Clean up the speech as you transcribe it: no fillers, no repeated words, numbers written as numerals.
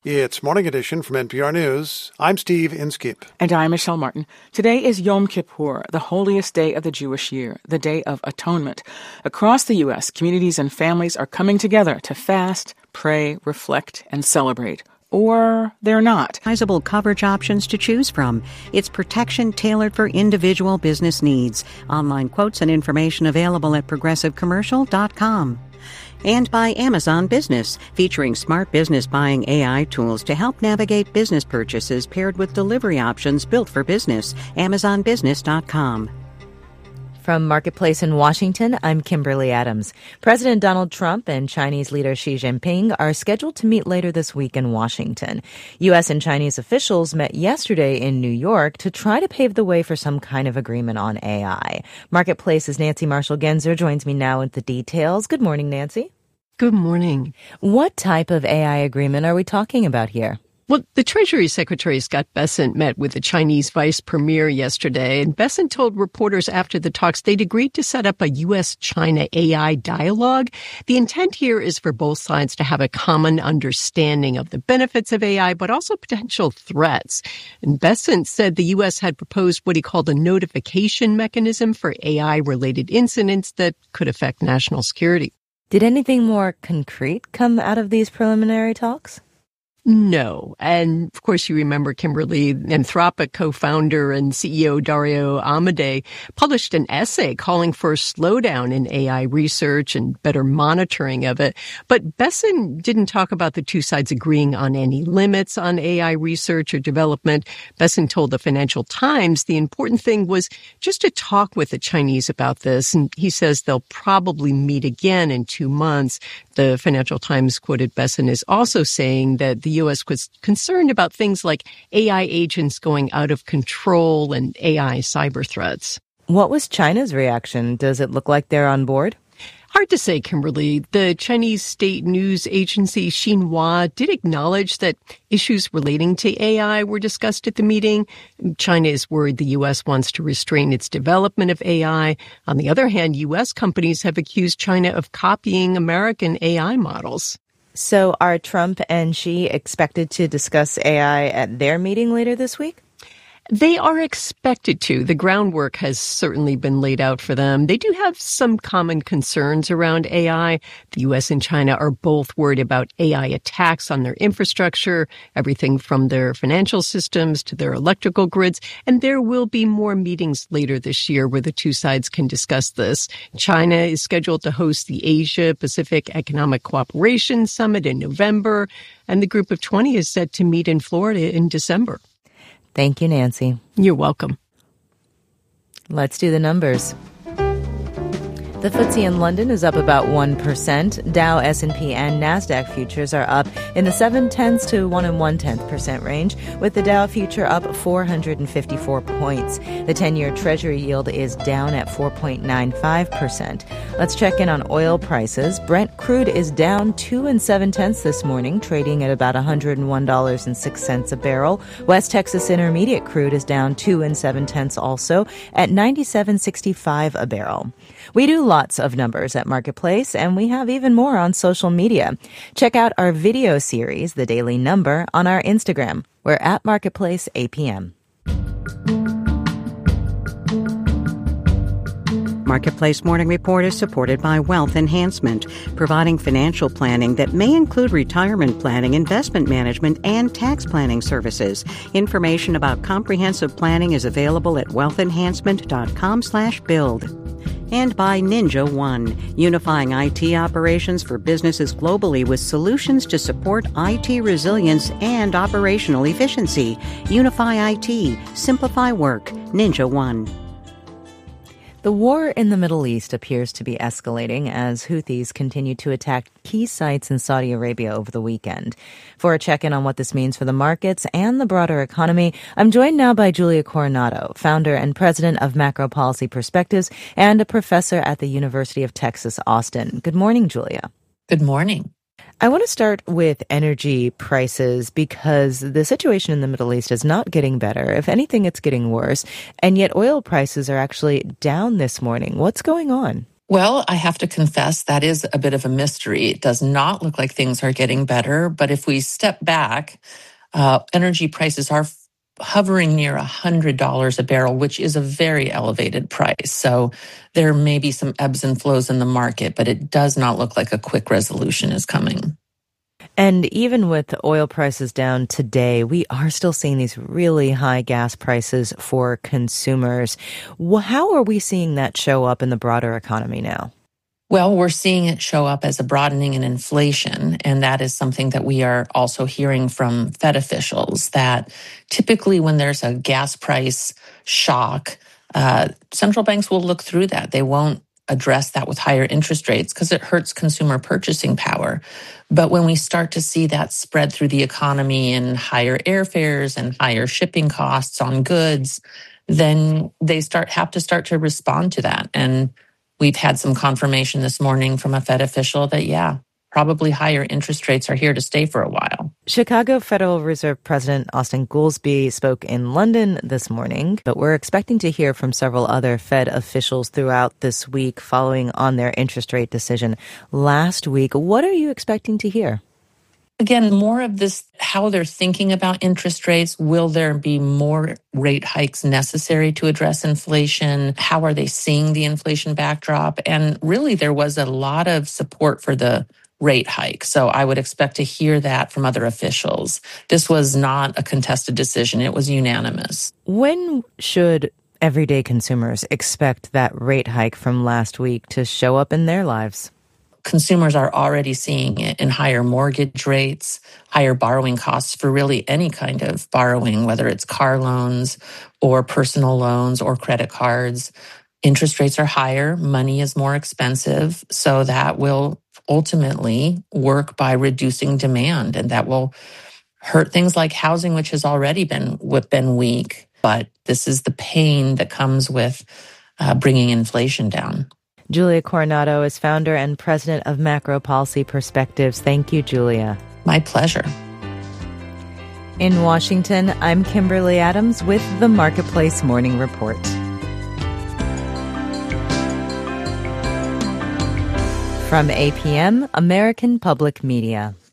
It's Morning Edition from NPR News. I'm Steve Inskeep. And I'm Michelle Martin. Today is Yom Kippur, the holiest day of the Jewish year, the Day of Atonement. Across the U.S., communities and families are coming together to fast, pray, reflect, and celebrate. Or they're not. Sizable coverage options to choose from. It's protection tailored for individual business needs. Online quotes and information available at progressivecommercial.com. And by Amazon Business, featuring smart business buying AI tools to help navigate business purchases paired with delivery options built for business. AmazonBusiness.com. From Marketplace in Washington, I'm Kimberly Adams. President Donald Trump and Chinese leader Xi Jinping are scheduled to meet later this week in Washington. U.S. and Chinese officials met yesterday in New York to try to pave the way for some kind of agreement on AI. Marketplace's Nancy Marshall-Genzer joins me now with the details. Good morning, Nancy. Good morning. What type of AI agreement are we talking about here? Well, the Treasury Secretary Scott Bessent met with the Chinese vice premier yesterday, and Bessent told reporters after the talks they'd agreed to set up a U.S.-China AI dialogue. The intent here is for both sides to have a common understanding of the benefits of AI, but also potential threats. And Bessent said the U.S. had proposed what he called a notification mechanism for AI-related incidents that could affect national security. Did anything more concrete come out of these preliminary talks? No. And of course, you remember, Kimberly, Anthropic co-founder and CEO Dario Amodei published an essay calling for a slowdown in AI research and better monitoring of it. But Bessent didn't talk about the two sides agreeing on any limits on AI research or development. Bessent told the Financial Times the important thing was just to talk with the Chinese about this. And he says they'll probably meet again in 2 months. The Financial Times quoted Bessent as also saying that the U.S. was concerned about things like AI agents going out of control and AI cyber threats. What was China's reaction? Does it look like they're on board? Hard to say, Kimberly. The Chinese state news agency Xinhua did acknowledge that issues relating to AI were discussed at the meeting. China is worried the U.S. wants to restrain its development of AI. On the other hand, U.S. companies have accused China of copying American AI models. So are Trump and Xi expected to discuss AI at their meeting later this week? They are expected to. The groundwork has certainly been laid out for them. They do have some common concerns around AI. The U.S. and China are both worried about AI attacks on their infrastructure, everything from their financial systems to their electrical grids. And there will be more meetings later this year where the two sides can discuss this. China is scheduled to host the Asia-Pacific Economic Cooperation Summit in November, and the Group of 20 is set to meet in Florida in December. Thank you, Nancy. You're welcome. Let's do the numbers. The FTSE in London is up about 1%. Dow, S&P, and NASDAQ futures are up in the 0.7 to 1 1/10% range, with the Dow future up 454 points. The 10-year Treasury yield is down at 4.95%. Let's check in on oil prices. Brent crude is down 2 7/10 this morning, trading at about $101.06 a barrel. West Texas Intermediate crude is down 2 7/10 also at $97.65 a barrel. We do lots of numbers at Marketplace, and we have even more on social media. Check out our video series, The Daily Number, on our Instagram. We're at Marketplace APM. Marketplace Morning Report is supported by Wealth Enhancement, providing financial planning that may include retirement planning, investment management, and tax planning services. Information about comprehensive planning is available at wealthenhancement.com/build. And by Ninja One, unifying IT operations for businesses globally with solutions to support IT resilience and operational efficiency. Unify IT, simplify work. Ninja One. The war in the Middle East appears to be escalating as Houthis continue to attack key sites in Saudi Arabia over the weekend. For a check-in on what this means for the markets and the broader economy, I'm joined now by Julia Coronado, founder and president of Macro Policy Perspectives and a professor at the University of Texas, Austin. Good morning, Julia. Good morning. I want to start with energy prices because the situation in the Middle East is not getting better. If anything, it's getting worse. And yet oil prices are actually down this morning. What's going on? Well, I have to confess that is a bit of a mystery. It does not look like things are getting better. But if we step back, energy prices are hovering near $100 a barrel, which is a very elevated price. So there may be some ebbs and flows in the market, but it does not look like a quick resolution is coming. And even with the oil prices down today, we are still seeing these really high gas prices for consumers. How are we seeing that show up in the broader economy now? Well, we're seeing it show up as a broadening in inflation, and that is something that we are also hearing from Fed officials, that typically when there's a gas price shock, central banks will look through that. They won't address that with higher interest rates because it hurts consumer purchasing power. But when we start to see that spread through the economy in higher airfares and higher shipping costs on goods, then they have to start to respond to that. And we've had some confirmation this morning from a Fed official that, probably higher interest rates are here to stay for a while. Chicago Federal Reserve President Austan Goolsbee spoke in London this morning, but we're expecting to hear from several other Fed officials throughout this week following on their interest rate decision last week. What are you expecting to hear? Again, more of this, how they're thinking about interest rates. Will there be more rate hikes necessary to address inflation? How are they seeing the inflation backdrop? And really, there was a lot of support for the rate hike. So I would expect to hear that from other officials. This was not a contested decision. It was unanimous. When should everyday consumers expect that rate hike from last week to show up in their lives? Consumers are already seeing it in higher mortgage rates, higher borrowing costs for really any kind of borrowing, whether it's car loans or personal loans or credit cards. Interest rates are higher, money is more expensive, so that will ultimately work by reducing demand, and that will hurt things like housing, which has already been weak. But this is the pain that comes with bringing inflation down. Julia Coronado is founder and president of Macro Policy Perspectives. Thank you, Julia. My pleasure. In Washington, I'm Kimberly Adams with the Marketplace Morning Report. From APM, American Public Media.